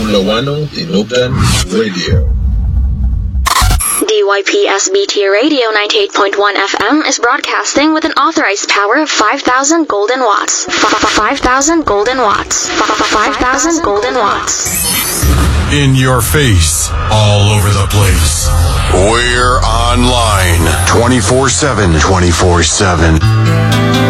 Lawano Tinubdan Radio. DYPSBT Radio 98.1 FM is broadcasting with an authorized power of 5,000 golden watts. 5,000 golden watts. 5,000 golden watts. In your face, all over the place. We're online 24/7.